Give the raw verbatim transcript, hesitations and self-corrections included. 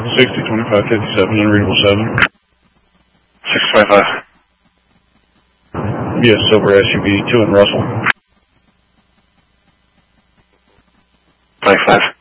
sixty, twenty-five, fifty-seven, unreadable seven. six twenty-five. Yes, silver S U V, two in Russell. twenty-five.